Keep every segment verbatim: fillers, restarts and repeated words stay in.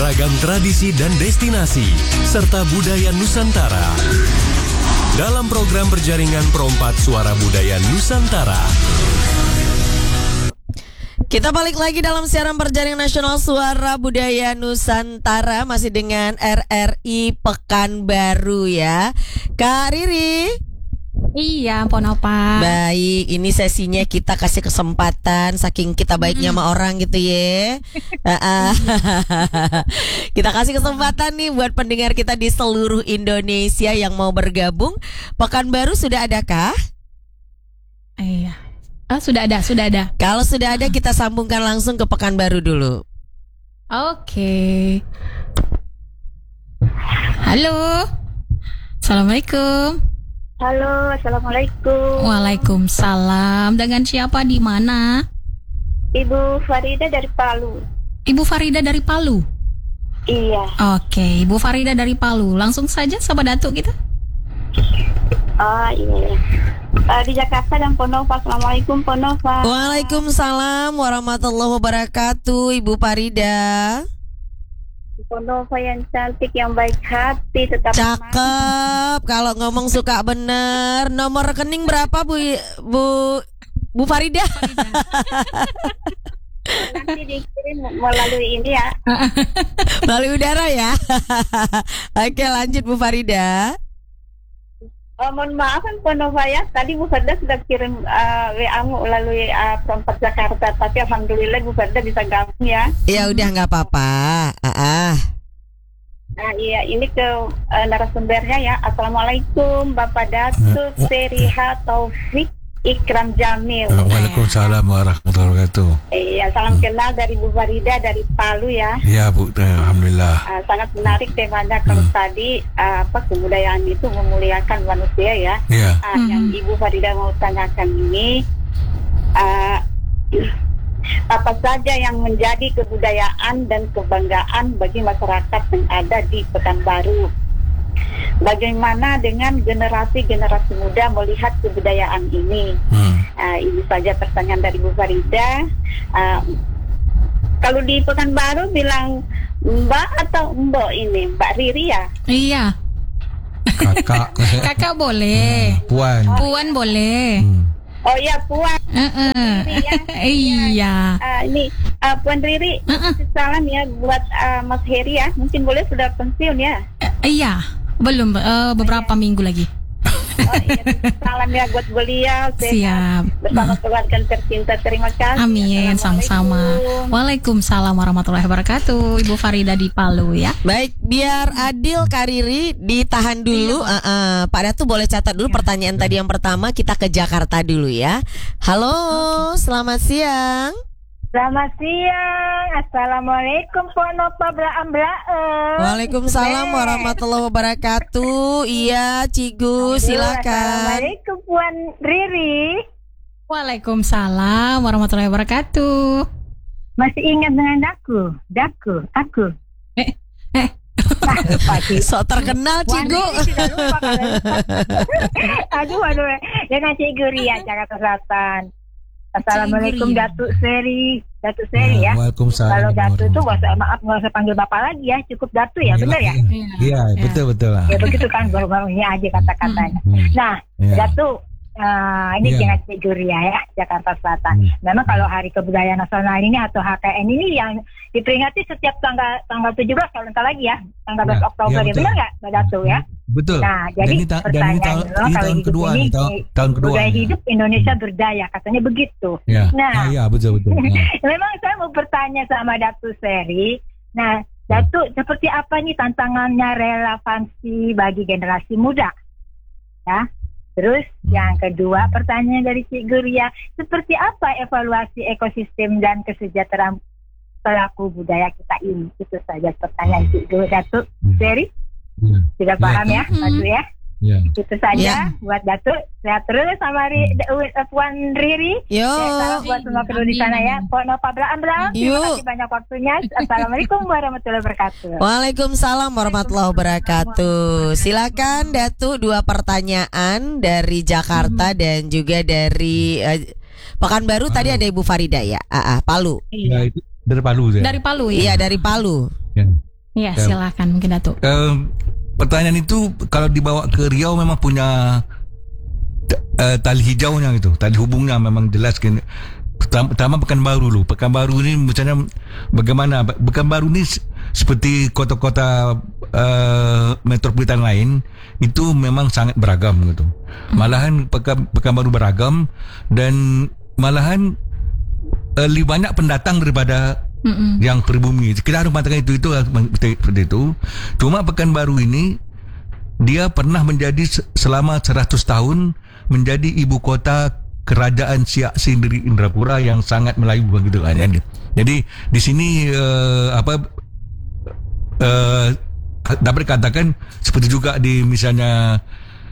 beragam tradisi dan destinasi, serta budaya Nusantara. Dalam program berjaringan Perompak Suara Budaya Nusantara. Kita balik lagi dalam siaran perjaringan nasional Suara Budaya Nusantara, masih dengan R R I Pekanbaru ya. Kak Riri. Iya, Ponopa. Baik, ini sesinya kita kasih kesempatan, saking kita baiknya sama orang gitu ya. Kita kasih kesempatan nih buat pendengar kita di seluruh Indonesia yang mau bergabung. Pekanbaru sudah adakah? Iya. Oh, sudah ada, sudah ada. Kalau sudah ada, kita sambungkan langsung ke Pekanbaru dulu. Oke. Halo. Assalamualaikum. Halo, assalamualaikum. Waalaikumsalam. Dengan siapa, di mana? Ibu Farida dari Palu. Ibu Farida dari Palu. Iya. Oke, Ibu Farida dari Palu. Langsung saja sahabat Datuk kita. Oh iya. Uh, di Jakarta dan Ponova. Assalamualaikum Ponova. Waalaikumsalam warahmatullahi wabarakatuh, Ibu Farida. Ponova yang cantik, yang baik hati, tetap cakep. Kalau ngomong suka bener. Nomor rekening berapa Bu Bu Bu Farida? Nanti dikirim melalui ini ya. Melalui udara ya. Oke, lanjut Bu Farida. Oh, mohon maaf kan Ponova ya. Tadi Bu Farida sudah kirim uh, W A-mu melalui uh, Perompak Jakarta, tapi alhamdulillah Bu Farida bisa gabung ya. Ya udah, nggak apa-apa. Ah, ah. Nah iya, ini ke uh, narasumbernya ya. Assalamualaikum Bapak Datuk Seriha Taufik Ikram Jamil. Waalaikumsalam warahmatullahi wabarakatuh. Iya, salam kenal dari Bu Farida dari Palu ya. Iya Bu, alhamdulillah. Uh, sangat menarik temanya kalau hmm. tadi uh, apa kebudayaan itu memuliakan manusia ya. Iya. Uh, hmm. Yang Ibu Farida mau tanyakan ini, uh, apa saja yang menjadi kebudayaan dan kebanggaan bagi masyarakat yang ada di Pekanbaru? Bagaimana dengan generasi-generasi muda melihat kebudayaan ini? Hmm. Uh, ini saja pertanyaan dari Bu Farida. Uh, kalau di Pekanbaru bilang Mbak atau Mbok ini? Mbak Riri ya? Iya. Kakak. Kakak boleh. Hmm, puan. Oh. Puan boleh. Hmm. Oh ya, Puan. Uh-uh. Riri, ya. Iya. Uh, ini uh, Puan Riri. Uh-uh. Salam ya buat uh, Mas Heri ya. Mungkin boleh sudah pensiun ya? Uh, iya. Belum, uh, beberapa minggu lagi. Oh iya, salam ya buat beliau. Siap. Bersama keluarga tercinta, terima kasih. Amin, sama-sama. Waalaikumsalam warahmatullahi wabarakatuh, Ibu Farida di Palu ya. Baik, biar adil Kak Riri ditahan dulu. uh, uh, Pak Datu boleh catat dulu pertanyaan tadi yang pertama. Kita ke Jakarta dulu ya. Halo, selamat siang. Selamat siang. Assalamualaikum Ponova Blaam Blaam. Waalaikumsalam warahmatullahi wabarakatuh. Iya, Cigu, silakan. Assalamualaikum Puan Riri. Waalaikumsalam warahmatullahi wabarakatuh. Masih ingat dengan Daku? Daku, aku. Eh, eh. So terkenal Cigu. Aduh, aduh. Dengan Cigu Ria, Jakarta Selatan. Assalamualaikum Datuk Seri, Datuk Seri ya. Waalaikumsalam. Kalau Datuk itu nggak usah, maaf nggak usah panggil bapak lagi ya, cukup Datuk ya, benar ya? Iya, betul betul lah. Ya begitu kan, baru-barunya aja kata-katanya. Hmm. Nah, ya. Datuk, uh, ini ya. dengan Cik Guria ya, Jakarta Selatan. Hmm. Memang kalau Hari Kebudayaan Nasional ini atau H K N ini yang diperingati setiap tanggal tanggal tujuh belas kalau ntar lagi ya, tanggal ya, Oktober ya, ya benar nggak, Mbak Datuk ya? Betul. Nah, jadi dan ini, ta- pertanyaan dan ini, ta- lo, ini kalau tahun hidup kedua ini, nih, tahun, tahun kedua. Budaya ya. hidup Indonesia berdaya, katanya begitu. Ya. Nah, ah, ya betul betul. Nah. Memang saya mau bertanya sama Datuk Seri. Nah, Datuk, seperti apa nih tantangannya relevansi bagi generasi muda? Ya. Terus hmm. yang kedua, pertanyaan dari Cik Guria, seperti apa evaluasi ekosistem dan kesejahteraan pelaku budaya kita ini? Itu saja pertanyaan Cik Guria. Datuk Seri. Hmm. Sudah paham ya, ya Datuk ya? Ya. Itu saja ya. Buat Datuk. Sehat terus sama Ri, uh, Puan Riri. Yo. Ya, salam buat semua kru di sana ya. Ponova Blaam Blaam. Terima kasih banyak waktunya. Assalamualaikum warahmatullahi wabarakatuh. Waalaikumsalam warahmatullahi wabarakatuh. Silakan Datuk, dua pertanyaan dari Jakarta hmm. dan juga dari uh, Pekanbaru. Tadi ada Ibu Farida ya. Ah, ah, Palu. Ya, itu dari Palu ya. Dari Palu ya. Iya, dari Palu. Ya. Ya, silakan mungkin Datuk. Uh, pertanyaan itu kalau dibawa ke Riau memang punya uh, tali hijaunya gitu, tali hubungnya memang jelas kan. Pertama Pekanbaru dulu. Pekanbaru ni misalnya bagaimana? Pekanbaru ni seperti kota-kota uh, metropolitan lain itu memang sangat beragam gitu. Malahan Pekan, Pekanbaru beragam dan malahan uh, lebih banyak pendatang daripada Mm-mm. yang pribumi. Kita harus mengatakan itu itu seperti itu. Cuma Pekanbaru ini dia pernah menjadi selama seratus tahun menjadi ibu kota kerajaan Siak Sindiri Indrapura yang sangat Melayu begitu kan. Jadi di sini uh, apa uh, dapat dikatakan seperti juga di misalnya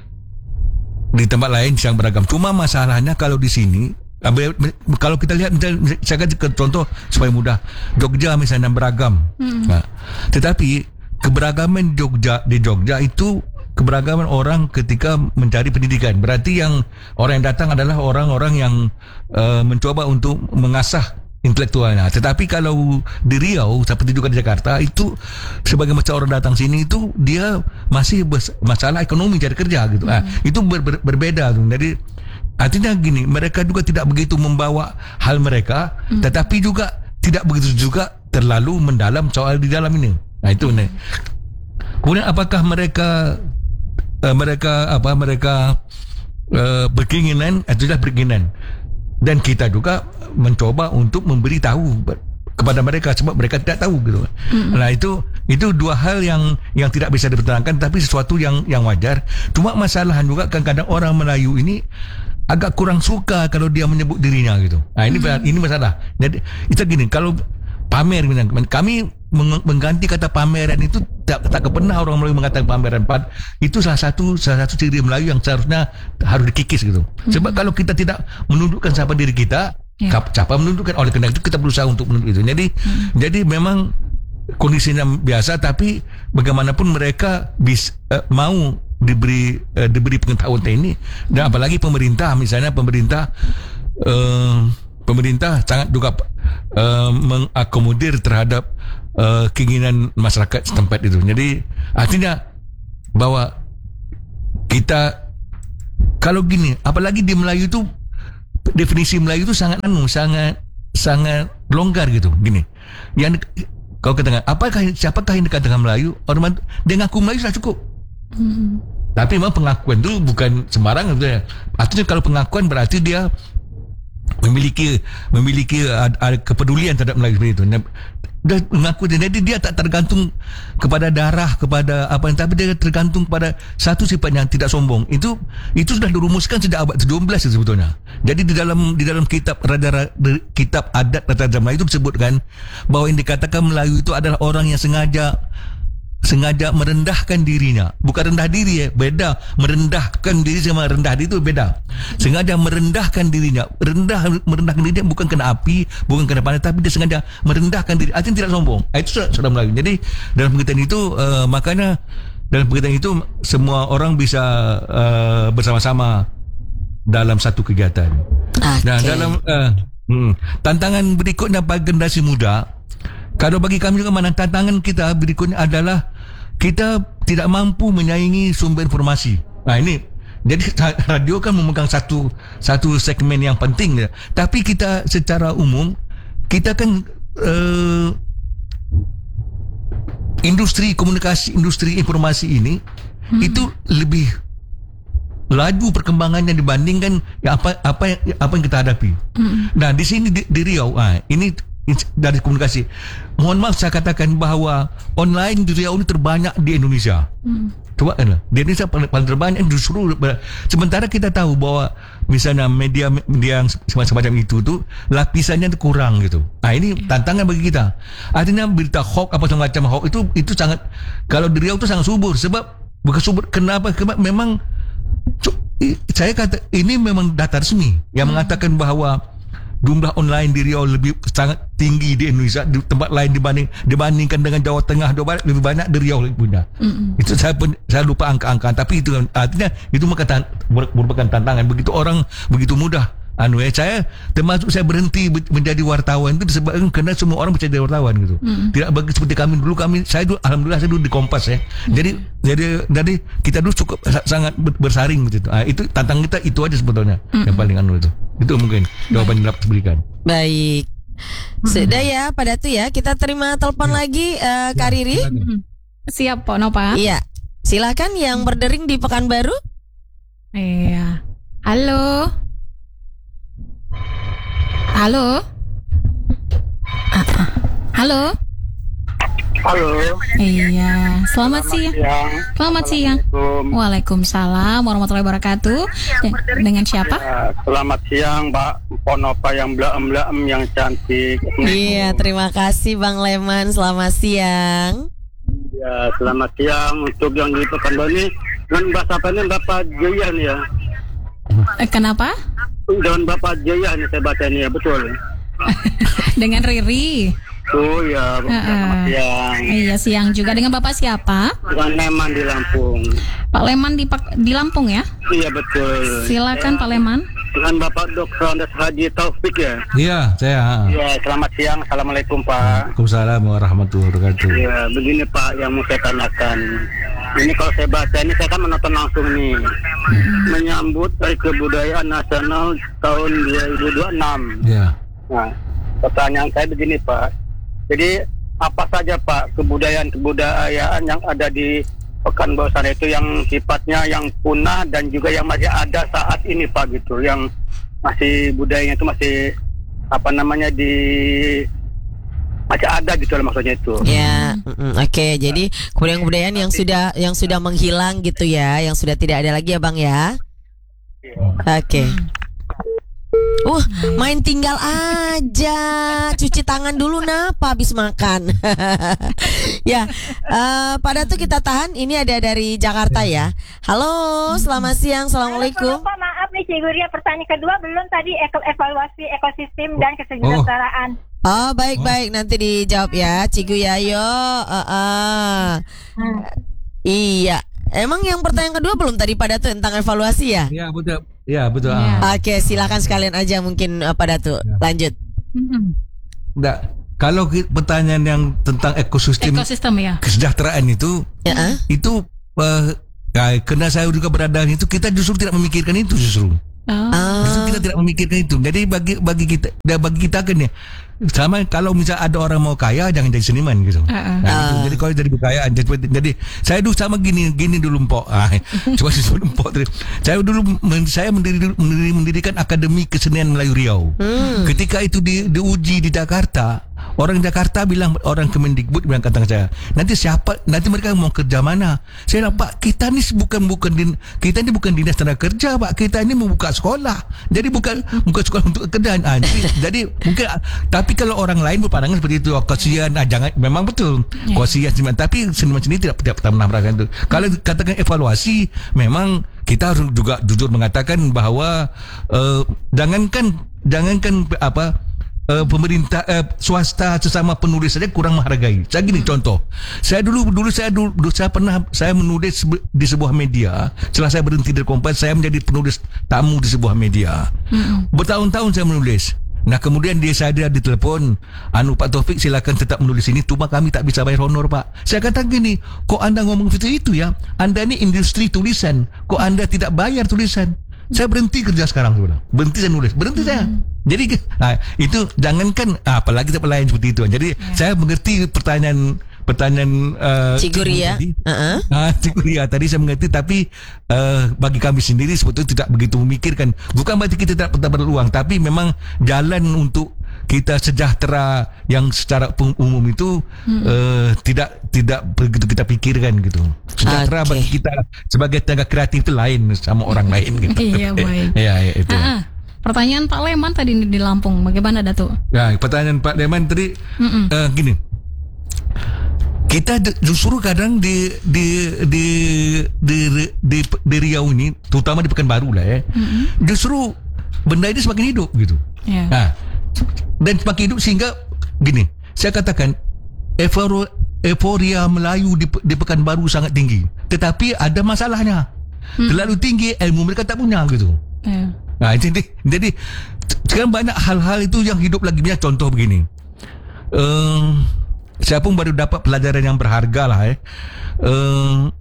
di tempat lain yang beragam. Cuma masalahnya kalau di sini kalau kita lihat misalnya, saya kasih contoh supaya mudah. Jogja misalnya beragam. Hmm. Nah, tetapi keberagaman Jogja di Jogja itu keberagaman orang ketika mencari pendidikan. Berarti yang orang yang datang adalah orang-orang yang uh, mencoba untuk mengasah intelektualnya. Tetapi kalau di Riau seperti juga di Jakarta itu sebagai macam orang datang sini itu dia masih masalah ekonomi cari kerja gitu. Hmm. Nah, itu ber, ber, berbeda tuh. Jadi artinya gini, mereka juga tidak begitu membawa hal mereka, hmm. tetapi juga tidak begitu juga terlalu mendalam soal di dalam ini. Nah itu nih. Kemudian apakah mereka uh, mereka apa mereka uh, berkeinginan atau tidak berkeinginan? Dan kita juga mencoba untuk memberi tahu kepada mereka sebab mereka tidak tahu gitu. Hmm. Nah itu itu dua hal yang yang tidak bisa dipertentangkan, tapi sesuatu yang yang wajar. Cuma masalahan juga kadang-kadang orang Melayu ini agak kurang suka kalau dia menyebut dirinya gitu. Nah ini hmm. ini masalah. Jadi itu gini, kalau pamer kami mengganti kata pameran itu tak tak pernah orang Melayu mengatakan pameran. Itu salah satu salah satu ciri Melayu yang seharusnya harus dikikis gitu. Hmm. Sebab kalau kita tidak menundukkan siapa diri kita, ya. siapa menundukkan, oleh karena itu kita berusaha untuk menunduk itu. Jadi hmm. jadi memang kondisinya biasa, tapi bagaimanapun mereka bis, uh, mau diberi uh, diberi pengetahuan ini, dan apalagi pemerintah misalnya pemerintah uh, pemerintah sangat juga uh, mengakomodir terhadap uh, keinginan masyarakat setempat itu. Jadi artinya bahwa kita kalau gini, apalagi di Melayu itu definisi Melayu itu sangat anu sangat sangat longgar gitu. Gini, yang kau katakan apakah siapakah yang dikatakan Melayu? Orang dia ngaku Melayu sudah cukup. Hmm. Tapi memang pengakuan itu bukan sembarang. Artinya kalau pengakuan berarti dia memiliki memiliki ada kepedulian terhadap Melayu seperti itu. Dia mengaku, jadi dia tak tergantung kepada darah, kepada apa, tapi dia tergantung pada satu sifat yang tidak sombong. Itu itu sudah dirumuskan sejak abad tujuh belas sebetulnya. Jadi di dalam di dalam kitab rada, kitab adat Raja Melayu itu disebutkan bahwa yang dikatakan Melayu itu adalah orang yang sengaja sengaja merendahkan dirinya. Bukan rendah diri ya, beda. Merendahkan diri sama rendah diri itu beda. Sengaja merendahkan dirinya. Rendah merendahkan dirinya bukan kena api, bukan kena panas, tapi dia sengaja merendahkan diri. Artinya tidak sombong. Itu sudah, sudah Melayu. Jadi dalam pengertian itu uh, makanya dalam pengertian itu semua orang bisa uh, bersama-sama dalam satu kegiatan. Okay. Nah, dalam uh, hmm, tantangan berikutnya bagi generasi muda, kalau bagi kami juga mana tantangan kita berikutnya adalah kita tidak mampu menyaingi sumber informasi. Nah ini, jadi radio kan memegang satu satu segmen yang penting ya. Tapi kita secara umum kita kan uh, industri komunikasi, industri informasi ini hmm. itu lebih laju perkembangannya dibandingkan ya apa apa apa yang kita hadapi. Hmm. Nah di sini di, di Riau, ah ini dari komunikasi. Mohon maaf saya katakan bahawa online di Riau ini terbanyak di Indonesia. Hmm. Coba kan, di Indonesia paling, paling terbanyak justru. Sementara kita tahu bahawa misalnya media media yang semacam itu tu lapisannya tu kurang gitu. Nah ini tantangan bagi kita. Artinya berita hoax apa semacam hoax itu itu sangat, kalau di Riau itu sangat subur. Sebab bukan subur, kenapa? Sebab memang saya kata ini memang data resmi yang hmm. mengatakan bahawa jumlah online di Riau lebih sangat tinggi di Indonesia, di tempat lain dibanding dibandingkan dengan Jawa Tengah, Jawa Barat lebih banyak di Riau punya. Mm-hmm. Itu saya pun, saya lupa angka-angka, tapi itu artinya itu merupakan tantangan. Begitu orang begitu mudah anu eh saya termasuk saya berhenti menjadi wartawan itu disebabkan kerana semua orang percaya jadi wartawan gitu. Mm. Tidak bagi seperti kami dulu kami saya dulu alhamdulillah saya dulu di Kompas ya. Mm. Jadi jadi jadi kita dulu cukup sangat bersaring gitu. Ah, itu tantang kita itu aja sebetulnya mm. yang paling anu itu. Itu mungkin jawaban yang dapat diberikan. Baik. Sudah ya Pak Datu ya. Kita terima telepon ya. lagi uh, Kak Riri. Siap Pak Nova. Iya. Silakan yang berdering di Pekanbaru. Iya. Halo. Halo. Ah, ah. Halo. Halo. Iya. Selamat, Selamat siang. siang. Selamat siang. Waalaikumsalam warahmatullahi wabarakatuh. De- dengan siapa? Ya, selamat siang Mbak Ponova yang blaem-blaem yang cantik. Iya, terima kasih Bang Leman. Selamat siang. Ya, selamat siang untuk yang di Pekanbaru ini. Dengan bahasa apa ini Bapak Jaya nih ya. Eh, kenapa? Dengan Bapak Jaya nih saya baca ini ya, betul. Dengan Riri. Oh ya, selamat Uh-uh. siang. Iya, siang juga. Dengan Bapak siapa? Dengan Leman di Lampung. Pak Leman di Pak- di Lampung ya? Iya betul. Silakan Pak Leman. Dengan Bapak Doktor Andes Haji Taufik ya. Iya, saya. Ya, selamat siang. Assalamualaikum Pak. Waalaikumsalam warahmatullahi wabarakatuh. Ya, begini Pak yang mau saya tanyakan. Ini kalau saya baca ini saya kan menonton langsung nih. Menyambut Hari Kebudayaan Nasional tahun dua ribu dua puluh enam. Ya. Nah, pertanyaan saya begini Pak. Jadi apa saja Pak kebudayaan-kebudayaan yang ada di Pekanbaru sana itu yang sifatnya yang punah dan juga yang masih ada saat ini Pak gitu, yang masih budayanya itu masih apa namanya di masih ada gitu lah maksudnya itu. Ya, mm, oke. Okay. Jadi kebudayaan-kebudayaan yang sudah yang sudah menghilang gitu ya, yang sudah tidak ada lagi ya Bang ya. Oke. Okay. Uh, main tinggal aja, cuci tangan dulu napa habis makan. Ya, uh, pada tuh kita tahan. Ini ada dari Jakarta ya. Halo, selamat siang, assalamualaikum. Halo, Pak, maaf nih Cikgu Ria, pertanyaan kedua belum tadi eko- evaluasi ekosistem dan kesejahteraan. Oh, baik-baik, nanti dijawab ya, Cigu Yayo. Uh, uh. Hmm. Iya. Emang yang pertanyaan kedua belum tadi pada tuh tentang evaluasi ya? Iya, betul. Iya, betul. Ya. Ah. Oke, silakan sekalian aja mungkin uh, pada tuh. Lanjut. Nggak, kalau ki- pertanyaan yang tentang ekosistem, Ekosistem ya. kesejahteraan itu, Ya, ah? itu uh, ya, karena saya juga berada di situ, kita justru tidak memikirkan itu justru. Oh. Justru Ah, kita tidak memikirkan itu. Jadi bagi bagi kita, dan bagi kita kan ya, sama kalau misalnya ada orang mau kaya jangan jadi seniman gitu. Uh-uh. Nah, Ah. gitu. Jadi kalau jadi kekayaan jadi, jadi saya dulu sama gini gini dulu Mpok. Ah, coba sebut Mpok tadi. Saya dulu men- saya mendiri, mendiri, mendirikan Akademi Kesenian Melayu Riau. Hmm. Ketika itu di, diuji di Jakarta, orang Jakarta bilang, orang Kemendikbud bilang kata saya, nanti siapa, nanti mereka mau kerja mana? Saya bilang, Pak, kita ni bukan bukan din, kita ni bukan dinas tenaga kerja, Pak. Kita ni membuka sekolah. Jadi bukan buka sekolah untuk kerjaan. Ah, jadi, jadi mungkin, tapi kalau orang lain berpandangan seperti itu, oh, kasihan, ah, jangan, memang betul, Ya. kasihan seniman. Tapi seniman sendiri tidak tidak pernah merasakan itu. Kalau katakan evaluasi, memang kita harus juga jujur mengatakan bahawa uh, jangankan jangankan apa. Uh, pemerintah uh, swasta sesama penulis saja kurang menghargai. Saya gini contoh. Saya dulu dulu saya dulu, dulu saya pernah saya menulis di sebuah media. Setelah saya berhenti dari Kompas, saya menjadi penulis tamu di sebuah media. Mm-hmm. Bertahun-tahun saya menulis. Nah kemudian dia saya ada ditelepon, anu Pak Taufik silakan tetap menulis ini, cuma kami tak bisa bayar honor Pak. Saya kata gini, kok anda ngomong seperti itu ya? Anda ini industri tulisan, kok anda tidak bayar tulisan? Saya berhenti kerja sekarang sudah. Berhenti saya nulis. Berhenti saya. Jadi nah, itu jangankan ah, apalagi tempat lain seperti itu. Jadi ya. Saya mengerti pertanyaan pertanyaan uh, Cikgu Ria. Uh-huh. Ah, Cikgu Ria tadi saya mengerti, tapi uh, bagi kami sendiri sebetulnya tidak begitu memikirkan. Bukan berarti kita tidak pernah berpeluang, tapi memang jalan untuk kita sejahtera yang secara umum itu hmm. uh, tidak tidak begitu kita pikirkan gitu. Sejahtera okay. bagi kita sebagai tenaga kreatif itu lain sama orang lain gitu. Iya, baik. Ya, ya itu. Ah, pertanyaan Pak Leman tadi di Lampung, bagaimana Datuk? Ya, pertanyaan Pak Leman tadi uh, gini. Kita justru kadang di di di di di, di, di Riau ini, terutama di Pekanbaru lah ya, mm-hmm. justru benda ini semakin hidup gitu. Yeah. Nah, dan semakin hidup sehingga gini, saya katakan euforia, euforia Melayu di, di Pekanbaru sangat tinggi, tetapi ada masalahnya. Mm. Terlalu tinggi, ilmu mereka tak punya gitu. Yeah. Nah, jadi, jadi sekarang banyak hal-hal itu yang hidup lagi. Misalnya contoh begini. Um, saya pun baru dapat pelajaran yang berharga lah. Eh. Um,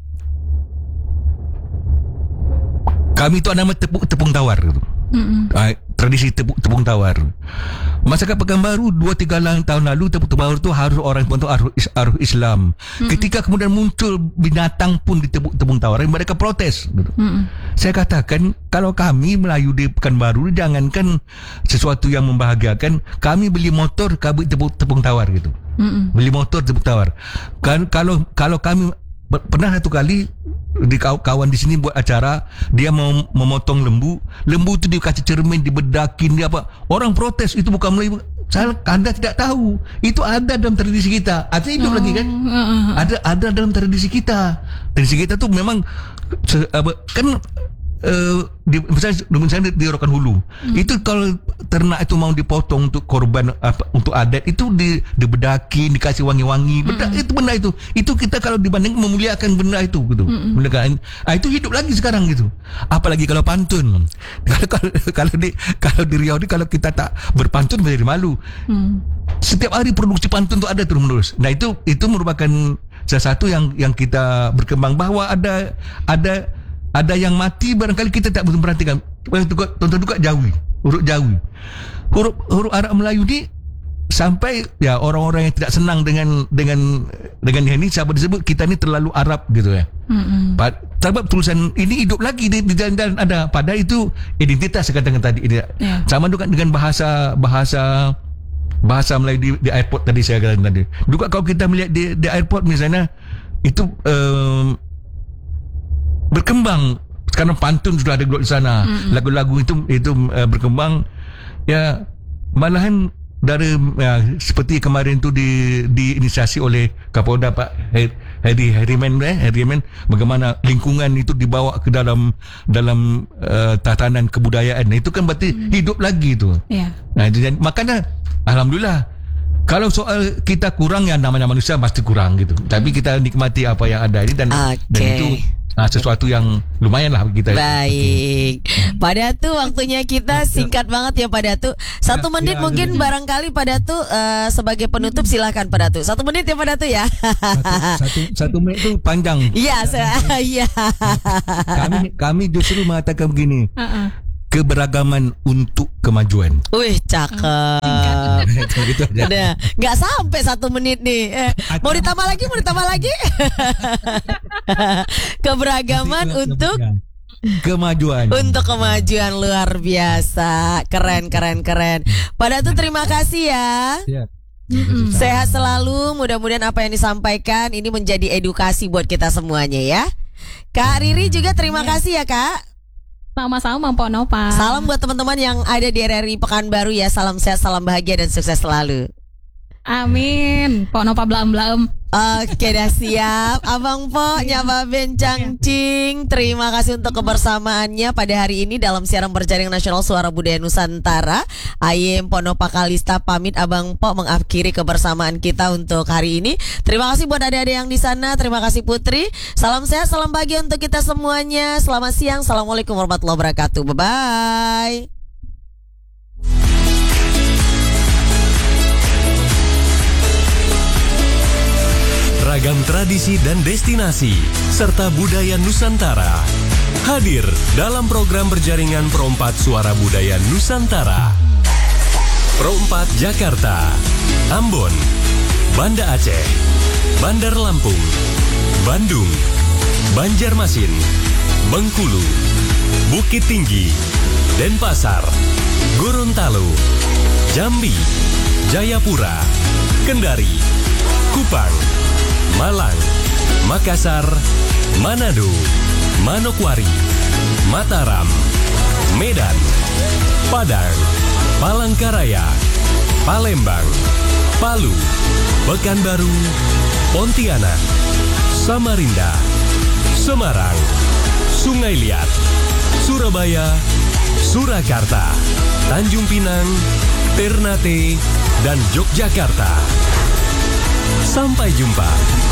kami itu ada nama tepung, tepung tawar gitu. Uh, tradisi tepung, tepung tawar. Masyarakat Pekanbaru dua tiga tahun lalu tepung tawar itu harus orang pun tu arus, arus Islam. Mm-mm. Ketika kemudian muncul binatang pun di tepung, tepung tawar, mereka protes. Gitu. Saya katakan kalau kami Melayu di Pekanbaru, jangankan sesuatu yang membahagiakan, kami beli motor kami tepung, tepung tawar gitu. Mm-mm. Beli motor tepung tawar. Kan kalau kalau kami pernah satu kali di kawan di sini buat acara, dia mau memotong lembu, lembu itu dikasih cermin, dibedakin, dia apa? Orang protes, itu bukan Melayu. Saya, Anda tidak tahu, itu ada dalam tradisi kita. Ada hidup oh, lagi kan? Uh, ada ada dalam tradisi kita. Tradisi kita tuh memang kan uh, di, misalnya, misalnya di Rokan Hulu, hmm. itu kalau ternak itu mau dipotong untuk korban apa, untuk adat itu di, dibedakin, dikasih wangi-wangi, benda hmm. itu benda itu, itu kita kalau dibanding memuliakan benda itu gitu, hmm. benda kan, ah, itu hidup lagi sekarang gitu. Apalagi kalau pantun, kalau kalau, kalau di kalau di Riau ini kalau kita tak berpantun menjadi malu. Hmm. Setiap hari produksi pantun itu ada terus menerus. Nah itu itu merupakan salah satu yang yang kita berkembang, bahwa ada ada ada yang mati barangkali kita tak betul perhatikan. Tonton juga Jawi, huruf Jawi, huruf huruf Arab Melayu ni sampai ya orang-orang yang tidak senang dengan dengan dengan ini, siapa disebut kita ni terlalu Arab gitu ya. Mm-hmm. Sebab tulisan ini hidup lagi di, di jalan-jalan ada. Padahal itu identitas saya katakan tadi. Yeah. Sama juga dengan bahasa bahasa bahasa Melayu di, di airport tadi saya katakan tadi. Juga kalau kita melihat di, di airport misalnya itu um, berkembang. Sekarang pantun sudah ada di sana. Mm-hmm. Lagu-lagu itu itu uh, berkembang. Ya, malahan dari ya, seperti kemarin tu di diinisiasi oleh Kapolda Pak Heri Herimen eh Herimen, bagaimana lingkungan itu dibawa ke dalam dalam uh, tatanan kebudayaan. Itu kan berarti mm-hmm. hidup lagi tu. Yeah. Nah, jadi, makanya alhamdulillah. Kalau soal kita kurang, ya namanya manusia pasti kurang gitu. Tapi kita nikmati apa yang ada ini dan, okay. dan itu nah, sesuatu yang lumayan lah kita. Baik, Pak Datu, waktunya kita singkat banget ya Pak Datu. Satu menit ya, mungkin ya, barangkali Pak Datu uh, sebagai penutup silakan Pak Datu. Satu menit ya Pak Datu ya. Satu, satu, satu menit itu panjang. Iya, iya. Kami kami justru mengatakan begini. Uh-uh. Keberagaman untuk kemajuan. Wih, cakep. Gitu aja. Udah, nggak sampai satu menit nih. Eh, mau ditambah lagi, mau ditambah lagi. Keberagaman untuk kemajuan. Untuk kemajuan luar biasa. Keren, keren, keren. Pak Datu, terima kasih ya. Siap. Mm-mm. Sehat selalu. Mudah-mudahan apa yang disampaikan ini menjadi edukasi buat kita semuanya ya. Kak Riri juga terima kasih ya Kak. Sama-sama Mpok Nova. Salam buat teman-teman yang ada di R R I Pekanbaru ya. Salam sehat, salam bahagia dan sukses selalu. Amin. Mpok Nova blaem-blaem. Oke, dah siap. Abang Po, Nyaba Bencang Cing, terima kasih untuk kebersamaannya pada hari ini dalam siaran berjaring nasional Suara Budaya Nusantara. Ayem Ponopa Kalista pamit, Abang Po mengakhiri kebersamaan kita untuk hari ini. Terima kasih buat adik-adik yang di sana. Terima kasih Putri. Salam sehat, salam bahagia untuk kita semuanya. Selamat siang. Assalamualaikum warahmatullahi wabarakatuh. Bye-bye. Ragam tradisi dan destinasi serta budaya Nusantara hadir dalam program berjaringan Pro empat Suara Budaya Nusantara. Pro empat Jakarta, Ambon, Banda Aceh, Bandar Lampung, Bandung, Banjarmasin, Bengkulu, Bukit Tinggi, Denpasar, Gorontalo, Jambi, Jayapura, Kendari, Kupang, Malang, Makassar, Manado, Manokwari, Mataram, Medan, Padang, Palangkaraya, Palembang, Palu, Pekanbaru, Pontianak, Samarinda, Semarang, Sungai Liat, Surabaya, Surakarta, Tanjung Pinang, Ternate, dan Yogyakarta. Sampai jumpa.